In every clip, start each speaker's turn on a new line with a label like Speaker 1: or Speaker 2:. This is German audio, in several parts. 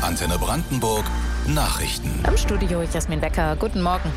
Speaker 1: Antenne Brandenburg Nachrichten.
Speaker 2: Im Studio Jasmin Becker. Guten Morgen.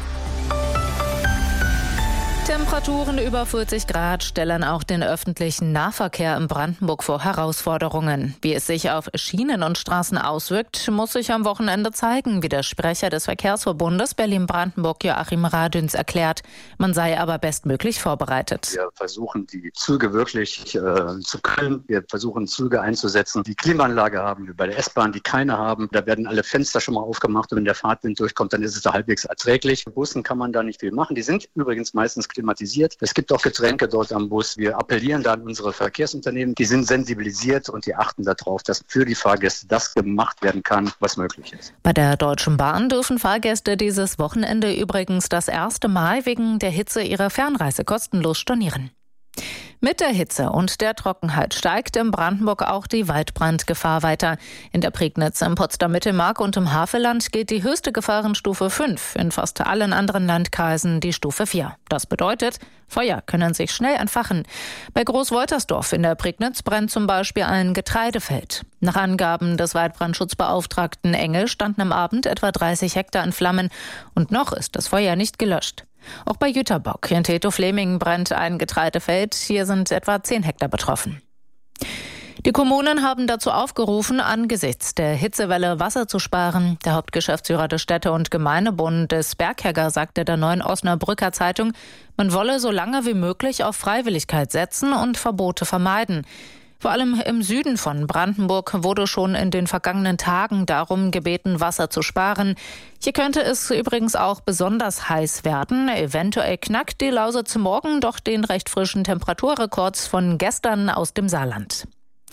Speaker 2: Temperaturen über 40 Grad stellen auch den öffentlichen Nahverkehr in Brandenburg vor Herausforderungen. Wie es sich auf Schienen und Straßen auswirkt, muss sich am Wochenende zeigen, wie der Sprecher des Verkehrsverbundes Berlin-Brandenburg Joachim Radüns erklärt. Man sei aber bestmöglich vorbereitet.
Speaker 3: Wir versuchen, die Züge wirklich zu kühlen. Wir versuchen, Züge einzusetzen, die Klimaanlage haben, wie bei der S-Bahn, die keine haben. Da werden alle Fenster schon mal aufgemacht und wenn der Fahrtwind durchkommt, dann ist es da halbwegs erträglich. Bei Bussen kann man da nicht viel machen. Die sind übrigens meistens klimatisiert. Es gibt auch Getränke dort am Bus. Wir appellieren da an unsere Verkehrsunternehmen. Die sind sensibilisiert und die achten darauf, dass für die Fahrgäste das gemacht werden kann, was möglich ist.
Speaker 2: Bei der Deutschen Bahn dürfen Fahrgäste dieses Wochenende übrigens das erste Mal wegen der Hitze ihre Fernreise kostenlos stornieren. Mit der Hitze und der Trockenheit steigt in Brandenburg auch die Waldbrandgefahr weiter. In der Prignitz, im Potsdam-Mittelmark und im Havelland gilt die höchste Gefahrenstufe 5, in fast allen anderen Landkreisen die Stufe 4. Das bedeutet, Feuer können sich schnell entfachen. Bei Großwoltersdorf in der Prignitz brennt zum Beispiel ein Getreidefeld. Nach Angaben des Waldbrandschutzbeauftragten Engel standen am Abend etwa 30 Hektar in Flammen und noch ist das Feuer nicht gelöscht. Auch bei Jüterbock in Treptow-Fleming brennt ein Getreidefeld. Hier sind etwa 10 Hektar betroffen. Die Kommunen haben dazu aufgerufen, angesichts der Hitzewelle Wasser zu sparen. Der Hauptgeschäftsführer des Städte- und Gemeindebundes Berghegger sagte der Neuen Osnabrücker Zeitung, man wolle so lange wie möglich auf Freiwilligkeit setzen und Verbote vermeiden. Vor allem im Süden von Brandenburg wurde schon in den vergangenen Tagen darum gebeten, Wasser zu sparen. Hier könnte es übrigens auch besonders heiß werden. Eventuell knackt die Lausitz morgen doch den recht frischen Temperaturrekord von gestern aus dem Saarland.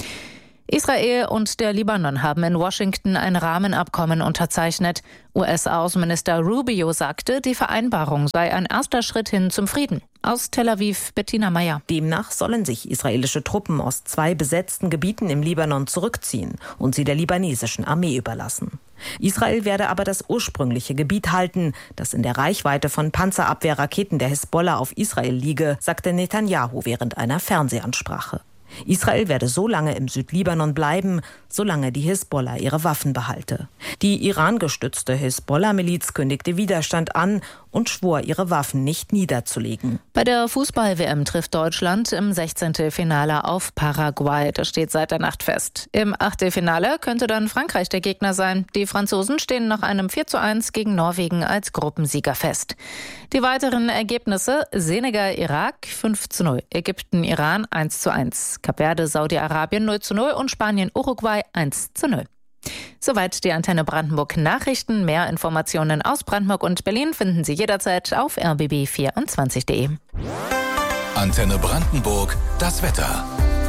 Speaker 2: Israel und der Libanon haben in Washington ein Rahmenabkommen unterzeichnet. US-Außenminister Rubio sagte, die Vereinbarung sei ein erster Schritt hin zum Frieden. Aus Tel Aviv, Bettina Meyer.
Speaker 4: Demnach sollen sich israelische Truppen aus 2 besetzten Gebieten im Libanon zurückziehen und sie der libanesischen Armee überlassen. Israel werde aber das ursprüngliche Gebiet halten, das in der Reichweite von Panzerabwehrraketen der Hisbollah auf Israel liege, sagte Netanyahu während einer Fernsehansprache. Israel werde so lange im Südlibanon bleiben, solange die Hisbollah ihre Waffen behalte. Die Iran-gestützte Hisbollah-Miliz kündigte Widerstand an und schwor, ihre Waffen nicht niederzulegen.
Speaker 2: Bei der Fußball-WM trifft Deutschland im 16. Finale auf Paraguay. Das steht seit der Nacht fest. Im Achtelfinale könnte dann Frankreich der Gegner sein. Die Franzosen stehen nach einem 4:1 gegen Norwegen als Gruppensieger fest. Die weiteren Ergebnisse: Senegal-Irak 5:0, Ägypten-Iran 1:1, Kap Verde, Saudi-Arabien 0:0 und Spanien-Uruguay 1:0. Soweit die Antenne Brandenburg Nachrichten. Mehr Informationen aus Brandenburg und Berlin finden Sie jederzeit auf rbb24.de.
Speaker 1: Antenne Brandenburg, das Wetter.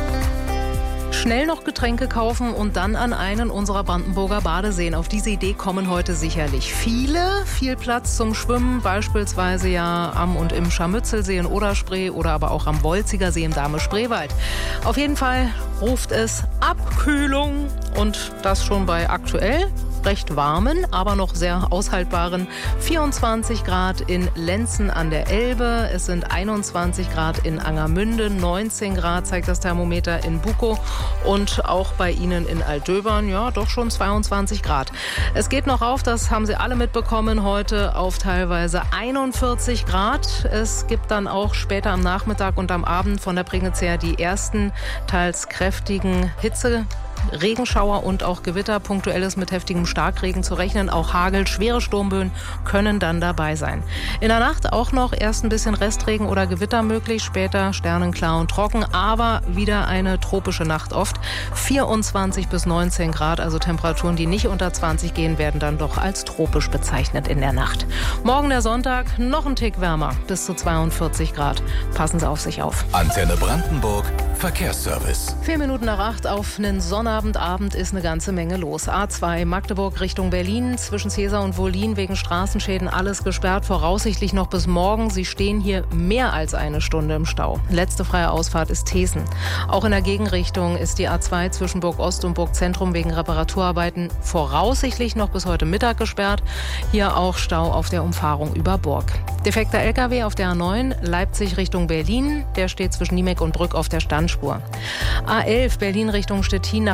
Speaker 5: Schnell noch Getränke kaufen und dann an einen unserer Brandenburger Badeseen. Auf diese Idee kommen heute sicherlich viele. Viel Platz zum Schwimmen, beispielsweise ja am und im Scharmützelsee in Oderspree oder aber auch am Wolziger See im Dahme-Spreewald. Auf jeden Fall ruft es Abkühlung und das schon bei aktuell recht warmen, aber noch sehr aushaltbaren 24 Grad in Lenzen an der Elbe. Es sind 21 Grad in Angermünde, 19 Grad zeigt das Thermometer in Bukow und auch bei Ihnen in Altdöbern, ja, doch schon 22 Grad. Es geht noch auf, das haben Sie alle mitbekommen, heute auf teilweise 41 Grad. Es gibt dann auch später am Nachmittag und am Abend von der Prignitz her die ersten, teils kräftigen Regenschauer und auch Gewitter, punktuelles mit heftigem Starkregen zu rechnen. Auch Hagel, schwere Sturmböen können dann dabei sein. In der Nacht auch noch erst ein bisschen Restregen oder Gewitter möglich, später sternenklar und trocken, aber wieder eine tropische Nacht oft. 24 bis 19 Grad, also Temperaturen, die nicht unter 20 gehen, werden dann doch als tropisch bezeichnet in der Nacht. Morgen der Sonntag, noch ein Tick wärmer, bis zu 42 Grad. Passen Sie auf sich auf.
Speaker 1: Antenne Brandenburg, Verkehrsservice.
Speaker 5: 4 Minuten nach 8 auf einen Sonnabendabend ist eine ganze Menge los. A2 Magdeburg Richtung Berlin, zwischen Cäsar und Wollin wegen Straßenschäden alles gesperrt, voraussichtlich noch bis morgen. Sie stehen hier mehr als eine Stunde im Stau. Letzte freie Ausfahrt ist Thesen. Auch in der Gegenrichtung ist die A2 zwischen Burg Ost und Burg Zentrum wegen Reparaturarbeiten voraussichtlich noch bis heute Mittag gesperrt. Hier auch Stau auf der Umfahrung über Burg. Defekter LKW auf der A9 Leipzig Richtung Berlin. Der steht zwischen Niemek und Brück auf der Standspur. A11 Berlin Richtung Stettin nach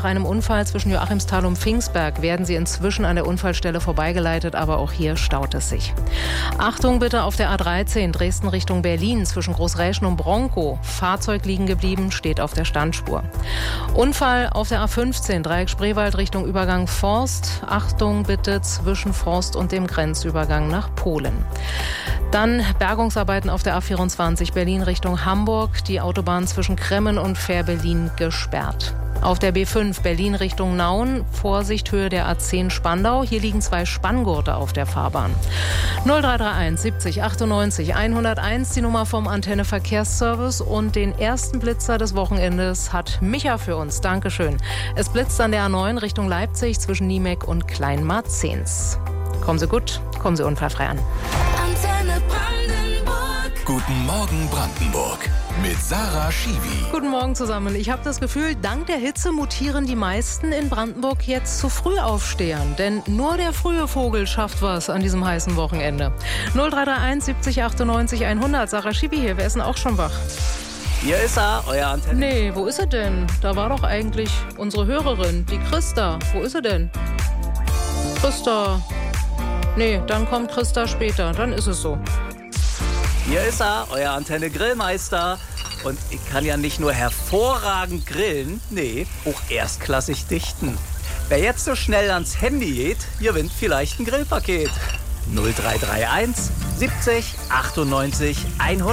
Speaker 5: nach einem Unfall zwischen Joachimsthal und Pfingstberg werden Sie inzwischen an der Unfallstelle vorbeigeleitet, aber auch hier staut es sich. Achtung bitte auf der A13 Dresden Richtung Berlin zwischen Großräschen und Bronkow. Fahrzeug liegen geblieben, steht auf der Standspur. Unfall auf der A15 Dreieck Spreewald Richtung Übergang Forst. Achtung bitte zwischen Forst und dem Grenzübergang nach Polen. Dann Bergungsarbeiten auf der A24 Berlin Richtung Hamburg. Die Autobahn zwischen Kremmen und Fährberlin gesperrt. Auf der B5 Berlin Richtung Nauen, Vorsicht Höhe der A10 Spandau. Hier liegen 2 Spanngurte auf der Fahrbahn. 0331 70 98 101, die Nummer vom Antenne Verkehrsservice. Und den ersten Blitzer des Wochenendes hat Micha für uns. Dankeschön. Es blitzt an der A9 Richtung Leipzig zwischen Niemek und Kleinmarzens. Kommen Sie gut, kommen Sie unfallfrei an.
Speaker 1: Antenne Brandenburg. Guten Morgen Brandenburg. Mit Sarah Schiwi.
Speaker 5: Guten Morgen zusammen. Ich habe das Gefühl, dank der Hitze mutieren die meisten in Brandenburg jetzt zu Frühaufstehern. Denn nur der frühe Vogel schafft was an diesem heißen Wochenende. 0331 70 98 100. Sarah Schiwi hier. Wer ist denn auch schon wach?
Speaker 6: Hier ist er, euer Antenne.
Speaker 5: Nee, wo ist er denn? Da war doch eigentlich unsere Hörerin, die Christa. Wo ist sie denn? Christa. Nee, dann kommt Christa später. Dann ist es so.
Speaker 6: Hier ist er, euer Antenne Grillmeister. Und ich kann ja nicht nur hervorragend grillen, nee, auch erstklassig dichten. Wer jetzt so schnell ans Handy geht, gewinnt vielleicht ein Grillpaket. 0331 70 98 100.